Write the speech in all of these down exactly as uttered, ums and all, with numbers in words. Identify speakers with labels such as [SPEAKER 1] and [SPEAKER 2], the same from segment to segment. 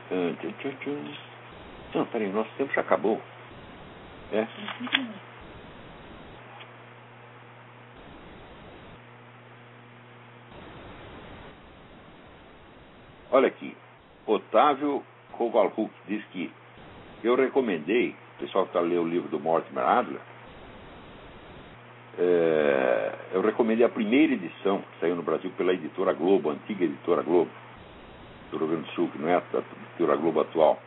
[SPEAKER 1] Ah, tchum, tchum, tchum. Não, peraí, nosso tempo já acabou. É? Olha aqui. Otávio Kovalchuk diz que eu recomendei, o pessoal que está lendo o livro do Mortimer Adler, é, eu recomendei a primeira edição, que saiu no Brasil pela editora Globo, a antiga editora Globo, do Rio Grande do Sul, que não é a editora Globo atual.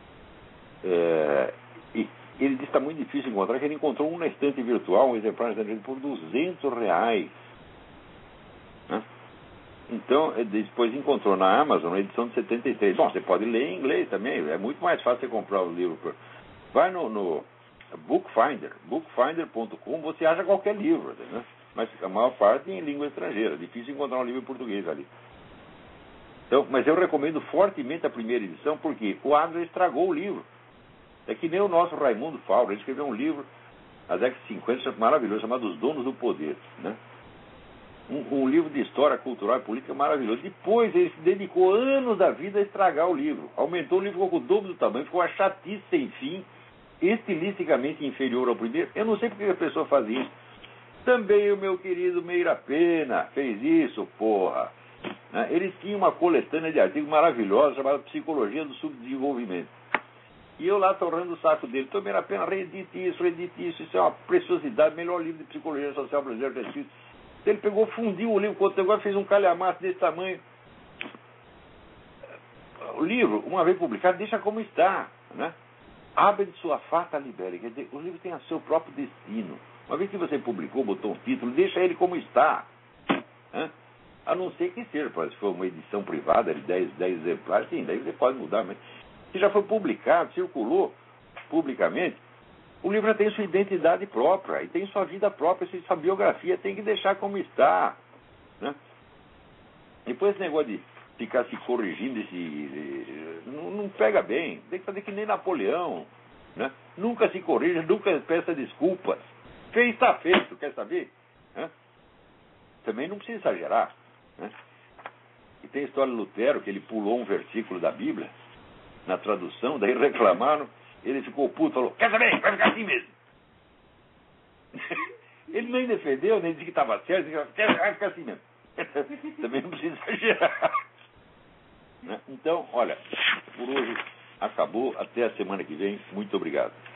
[SPEAKER 1] É, e ele disse que está muito difícil encontrar, que ele encontrou um na estante virtual, um exemplar na estante por duzentos reais. Né? Então, depois encontrou na Amazon a edição de setenta e três. Bom, você pode ler em inglês também, é muito mais fácil você comprar o livro. Vai no, no Bookfinder, bookfinder ponto com, você acha qualquer livro, né? Mas a maior parte em língua estrangeira. Difícil encontrar um livro em português ali. Então, mas eu recomendo fortemente a primeira edição, porque o Adler estragou o livro. É que nem o nosso Raimundo Fauro, ele escreveu um livro na década de cinquenta, maravilhoso, chamado Os Donos do Poder, né? Um, um livro de história cultural e política maravilhoso. Depois ele se dedicou anos da vida a estragar o livro. Aumentou o livro, ficou com o dobro do tamanho, ficou uma chatice sem fim, estilisticamente inferior ao primeiro. Eu não sei porque a pessoa faz isso. Também o meu querido Meira Pena fez isso, porra. Né? Eles tinham uma coletânea de artigos maravilhosos chamada Psicologia do Subdesenvolvimento. E eu lá torrando o saco dele. Então, Meira Pena, reedite isso, reedite isso. Isso é uma preciosidade, melhor livro de Psicologia Social brasileira que existe. Ele pegou, fundiu o livro com outro negócio, fez um calhamaço desse tamanho. O livro, uma vez publicado, deixa como está, né? Abre de sua fata libere. Quer dizer, o livro tem o seu próprio destino. Uma vez que você publicou, botou um título, deixa ele como está. Né? A não ser que seja, se for uma edição privada de dez, dez exemplares, sim, daí você pode mudar. Mas se já foi publicado, circulou publicamente, o livro já tem sua identidade própria, e tem sua vida própria, sua biografia, tem que deixar como está. Né? Depois esse negócio de ficar se corrigindo, esse, não, não pega bem. Tem que fazer que nem Napoleão. Né? Nunca se corrija, nunca peça desculpas. Fez, está feito, quer saber? Né? Também não precisa exagerar. Né? E tem a história de Lutero, que ele pulou um versículo da Bíblia, na tradução, daí reclamaram. Ele ficou puto, falou, quer saber, vai ficar assim mesmo. Ele nem defendeu, nem disse que estava certo, disse, vai ficar assim mesmo. Também não precisa exagerar. Então, olha, por hoje acabou, até a semana que vem, muito obrigado.